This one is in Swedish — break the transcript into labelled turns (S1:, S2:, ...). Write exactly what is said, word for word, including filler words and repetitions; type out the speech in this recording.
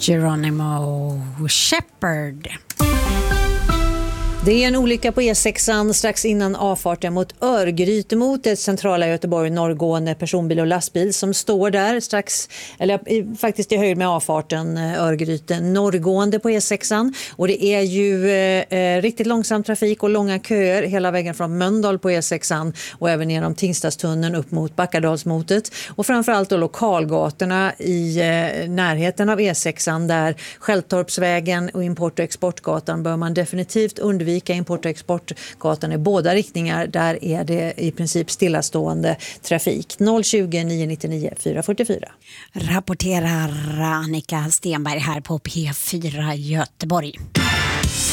S1: Geronimo Shepard.
S2: Det är en olycka på E sexan strax innan avfarten mot Örgryte mot ett centrala Göteborg norrgående personbil och lastbil som står där strax, eller faktiskt i höjd med avfarten Örgryte norrgående på E sexan. Och det är ju eh, riktigt långsam trafik och långa köer hela vägen från Mölndal på E sexan och även genom Tingstadstunneln upp mot Backadalsmotet. Och framförallt då lokalgatorna i eh, närheten av E sexan där Skälltorpsvägen och Import- och Exportgatan bör man definitivt undvika. Import- och Exportgatan i båda riktningar, där är det i princip stillastående trafik. noll tjugo nio nittionio fyra fyrtiofyra.
S1: Rapporterar Annika Stenberg här på P fyra Göteborg.